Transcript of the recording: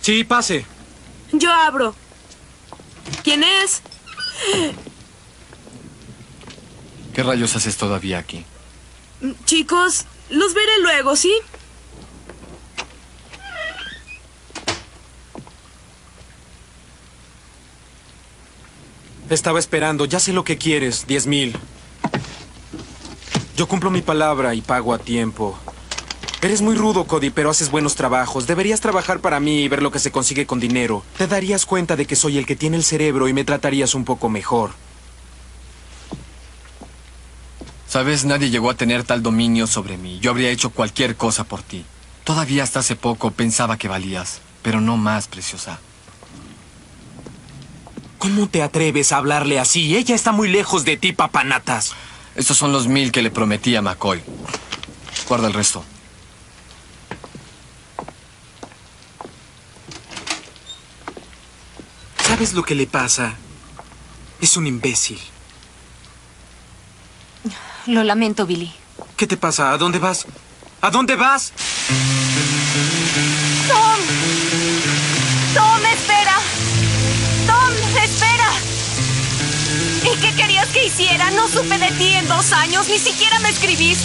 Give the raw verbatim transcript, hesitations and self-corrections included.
Sí, pase. Yo abro. ¿Quién es? ¿Qué rayos haces todavía aquí? Chicos, los veré luego, ¿sí? Estaba esperando. Ya sé lo que quieres. Diez mil. Yo cumplo mi palabra y pago a tiempo. Eres muy rudo, Cody, pero haces buenos trabajos. Deberías trabajar para mí y ver lo que se consigue con dinero. Te darías cuenta de que soy el que tiene el cerebro y me tratarías un poco mejor. Sabes, nadie llegó a tener tal dominio sobre mí. Yo habría hecho cualquier cosa por ti. Todavía hasta hace poco pensaba que valías, pero no más, preciosa. ¿Cómo te atreves a hablarle así? Ella está muy lejos de ti, papanatas. Estos son los mil que le prometí a McCoy. Guarda el resto. ¿Sabes lo que le pasa? Es un imbécil. Lo lamento, Billy. ¿Qué te pasa? ¿A dónde vas? ¿A dónde vas? ¡Tom! ¡Tom, espera! ¡Tom, espera! ¿Y qué querías que hiciera? No supe de ti en dos años. Ni siquiera me escribiste.